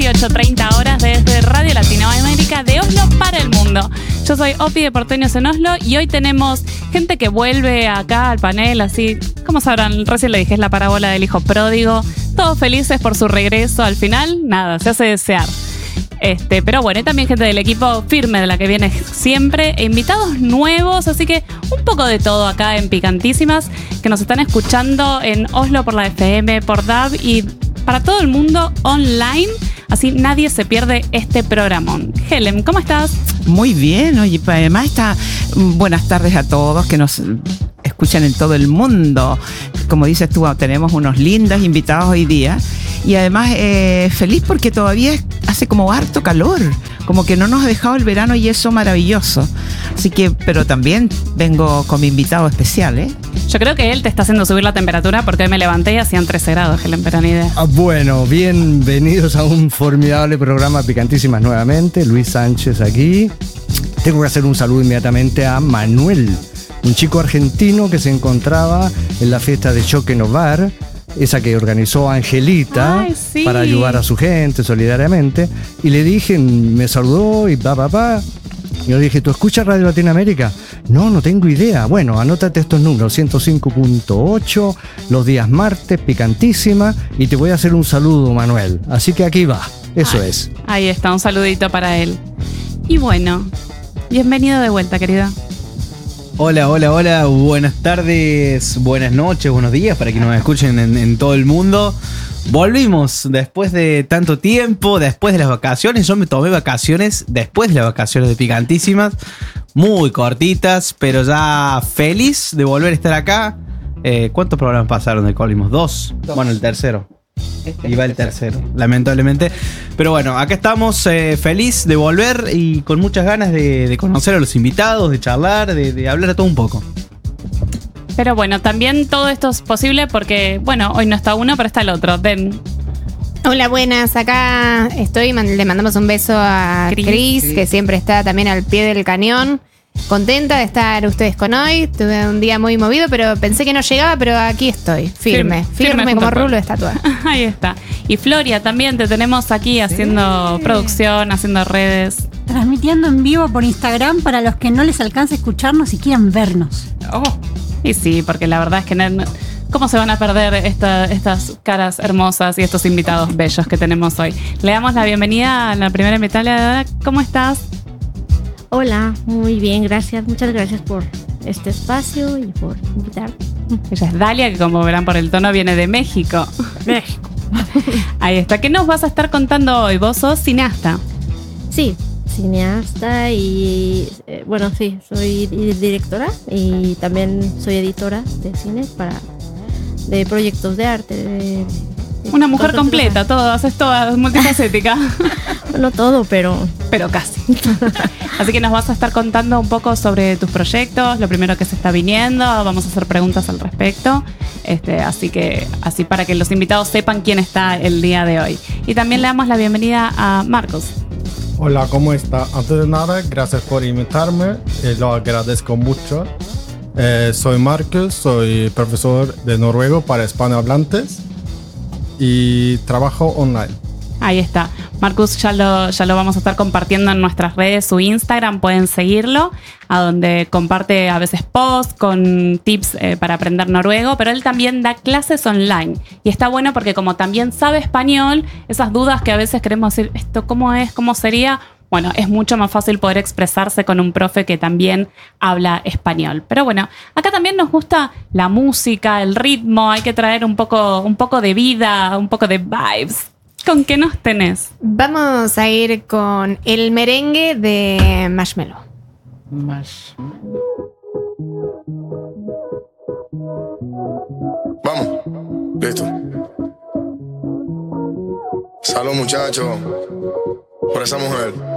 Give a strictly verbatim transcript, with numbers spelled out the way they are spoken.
dieciocho treinta horas desde Radio Latinoamérica de Oslo para el mundo. Yo soy Opi de Porteños en Oslo y hoy tenemos gente que vuelve acá al panel, así, como sabrán, recién le dije, es la parábola del hijo pródigo. Todos felices por su regreso. Al final, nada, se hace desear. Este, pero bueno, hay también gente del equipo firme de la que viene siempre e invitados nuevos, así que un poco de todo acá en Picantísimas, que nos están escuchando en Oslo por la F M, por D A B y para todo el mundo online, así nadie se pierde este programón. Helen, ¿cómo estás? Muy bien, oye, además está, buenas tardes a todos que nos escuchan en todo el mundo. Como dices tú, tenemos unos lindos invitados hoy día y además eh, feliz porque todavía hace como harto calor, como que no nos ha dejado el verano y eso maravilloso. Así que, pero también vengo con mi invitado especial, ¿eh? Yo creo que él te está haciendo subir la temperatura porque hoy me levanté y hacían trece grados, Helen, pero ni idea. Ah, bueno, bienvenidos a un formidable programa Picantísimas nuevamente. Luis Sánchez aquí. Tengo que hacer un saludo inmediatamente a Manuel, un chico argentino que se encontraba en la fiesta de Choque Novar, esa que organizó Angelita. Ay, sí. Para ayudar a su gente solidariamente. Y le dije, me saludó y pa, pa, pa. Y yo le dije, ¿tú escuchas Radio Latinoamérica? No, no tengo idea. Bueno, anótate estos números, ciento cinco punto ocho, los días martes, Picantísima, y te voy a hacer un saludo, Manuel. Así que aquí va, eso Ay, es. Ahí está, un saludito para él. Y bueno, bienvenido de vuelta, querida. Hola, hola, hola, buenas tardes, buenas noches, buenos días para que nos escuchen en, en todo el mundo. Volvimos después de tanto tiempo, después de las vacaciones. Yo me tomé vacaciones después de las vacaciones de Picantísimas, muy cortitas, pero ya feliz de volver a estar acá. Eh, ¿Cuántos programas pasaron de Colimos? ¿Dos? Dos. Bueno, el tercero. Este Iba el tercero, lamentablemente. Pero bueno, acá estamos eh, feliz de volver y con muchas ganas de, de conocer a los invitados, de charlar, de, de hablar a todo un poco. Pero bueno, también todo esto es posible porque, bueno, hoy no está uno, pero está el otro. Den. Hola, buenas. Acá estoy. Le mandamos un beso a Cris, Cris, que siempre está también al pie del cañón. Contenta de estar ustedes con hoy. Tuve un día muy movido, pero pensé que no llegaba, pero aquí estoy, firme, firme, firme, firme como rulo de estatua. Ahí está. Y Floria, también te tenemos aquí sí. haciendo producción, haciendo redes. Transmitiendo en vivo por Instagram para los que no les alcance a escucharnos y quieran vernos. Oh. Y sí, porque la verdad es que no, ¿cómo se van a perder esta, estas caras hermosas y estos invitados bellos que tenemos hoy? Le damos la bienvenida a la primera invitada. ¿Cómo estás? Hola, muy bien, gracias. Muchas gracias por este espacio y por invitar. Ella es Dalia, que como verán por el tono viene de México. México. Ahí está. ¿Qué nos vas a estar contando hoy? Vos sos cineasta. Sí, cineasta y eh, bueno, sí, soy directora y también soy editora de cine para de proyectos de arte. De, de, Una mujer completa, todo, haces toda, multifacética. No todo, pero... Pero casi. Así que nos vas a estar contando un poco sobre tus proyectos, lo primero que se está viniendo, vamos a hacer preguntas al respecto. Este, así que, así para que los invitados sepan quién está el día de hoy. Y también le damos la bienvenida a Marcos. Hola, ¿cómo está? Antes de nada, gracias por invitarme, eh, lo agradezco mucho. Eh, soy Marcos, soy profesor de noruego para hispanohablantes y trabajo online. Ahí está. Marcus ya lo, ya lo vamos a estar compartiendo en nuestras redes, su Instagram, pueden seguirlo, a donde comparte a veces posts con tips eh, para aprender noruego, pero él también da clases online. Y está bueno porque como también sabe español, esas dudas que a veces queremos decir, ¿esto cómo es? ¿Cómo sería? Bueno, es mucho más fácil poder expresarse con un profe que también habla español. Pero bueno, acá también nos gusta la música, el ritmo, hay que traer un poco, un poco de vida, un poco de vibes. ¿Con qué nos tenés? Vamos a ir con el merengue de Marshmello. Marshmello. Vamos, listo. Salud, muchachos, por esa mujer.